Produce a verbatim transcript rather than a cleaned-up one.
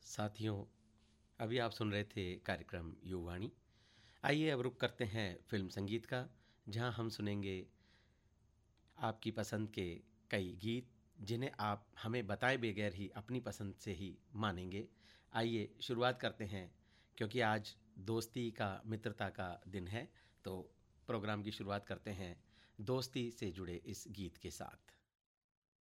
साथियों, अभी आप सुन रहे थे कार्यक्रम युवाणी। आइए अब रुक करते हैं फिल्म संगीत का, जहां हम सुनेंगे आपकी पसंद के कई गीत जिन्हें आप हमें बताए बगैर ही अपनी पसंद से ही मानेंगे। आइए शुरुआत करते हैं, क्योंकि आज दोस्ती का, मित्रता का दिन है, तो प्रोग्राम की शुरुआत करते हैं दोस्ती से जुड़े इस गीत के साथ।